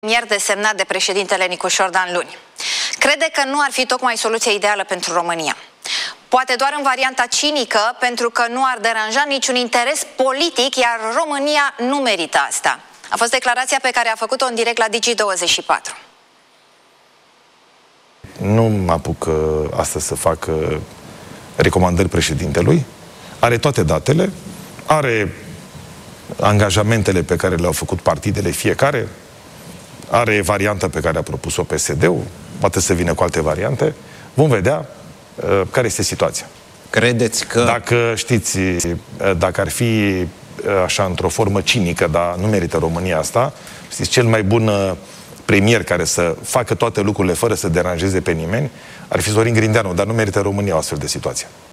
Premier desemnat de președintele Nicușor Dan luni. Crede că nu ar fi tocmai soluția ideală pentru România. Poate doar în varianta cinică, pentru că nu ar deranja niciun interes politic, iar România nu merită asta. A fost declarația pe care a făcut-o în direct la Digi24. Nu mă apuc astăzi să fac recomandări președintelui. Are toate datele, are angajamentele pe care le-au făcut partidele fiecare, are varianta pe care a propus-o PSD-ul, poate să vină cu alte variante. Vom vedea care este situația. Credeți că... Dacă știți, dacă ar fi așa într-o formă cinică, dar nu merită România asta, știți, cel mai bun premier care să facă toate lucrurile fără să deranjeze pe nimeni ar fi Sorin Grindeanu, dar nu merită România o astfel de situație.